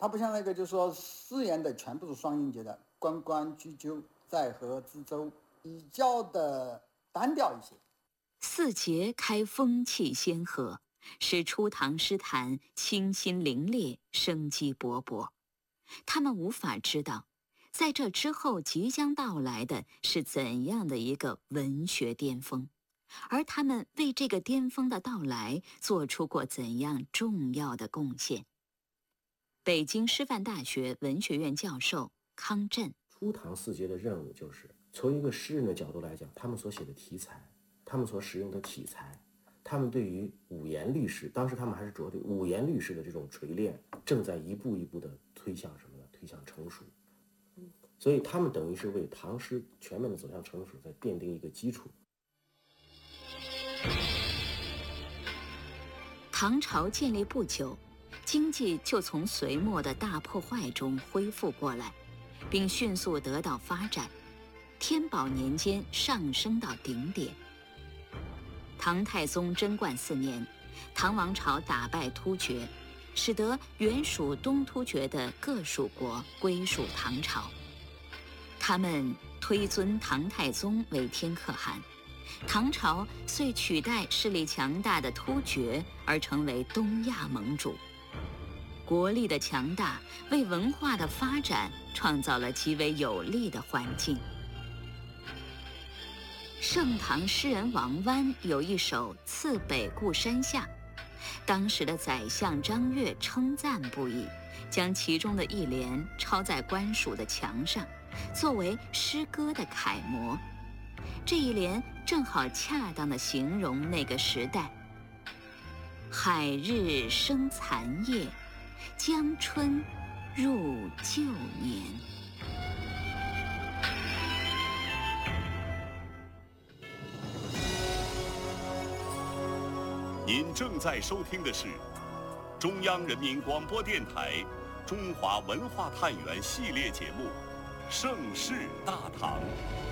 它不像那个就是说四言的全部是双音节的，关关雎鸠，在河之洲，比较的单调一些。 四节开风气先河，使初唐诗坛清新凌冽，生机勃勃。他们无法知道，在这之后即将到来的是怎样的一个文学巅峰，而他们为这个巅峰的到来做出过怎样重要的贡献。北京师范大学文学院教授康震： 初唐四杰的任务就是从一个诗人的角度来讲，他们所写的题材，他们所使用的体裁，他们对于五言律诗，当时他们还是着对五言律诗的这种锤炼，正在一步一步的推向什么呢？推向成熟。所以他们等于是为唐诗全面的走向成熟在奠定一个基础。 唐朝建立不久，经济就从隋末的大破坏中恢复过来，并迅速得到发展。天宝年间上升到顶点。唐太宗贞观4年，唐王朝打败突厥，使得原属东突厥的各属国归属唐朝。他们推尊唐太宗为天可汗，唐朝遂取代势力强大的突厥而成为东亚盟主。国力的强大为文化的发展创造了极为有利的环境。盛唐诗人王湾有一首《次北固山下》，当时的宰相张悦称赞不已，将其中的一联抄在官署的墙上，作为诗歌的楷模。这一联正好恰当地形容那个时代：海日生残夜，江春入旧年。 您正在收听的是中央人民广播电台中华文化探源系列节目《盛世大唐》。